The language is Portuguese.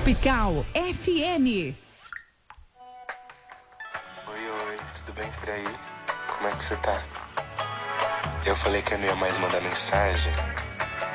Tropical FM. Oi, tudo bem por aí? Como é que você tá? Eu falei que eu não ia mais mandar mensagem,